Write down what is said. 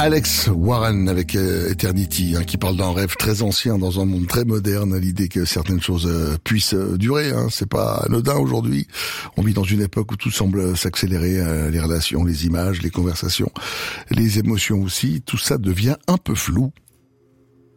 Alex Warren avec Eternity, qui parle d'un rêve très ancien dans un monde très moderne, l'idée que certaines choses puissent durer, c'est pas anodin aujourd'hui. On vit dans une époque où tout semble s'accélérer, les relations, les images, les conversations, les émotions aussi, tout ça devient un peu flou.